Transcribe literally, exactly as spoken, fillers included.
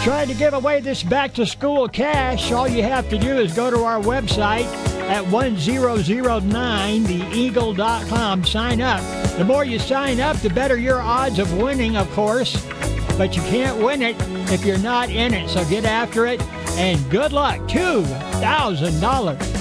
Trying to give away this back-to-school cash, all you have to do is go to our website at one thousand nine the eagle dot com. Sign up. The more you sign up, the better your odds of winning, of course. But you can't win it if you're not in it, so get after it, and good luck. two thousand dollars.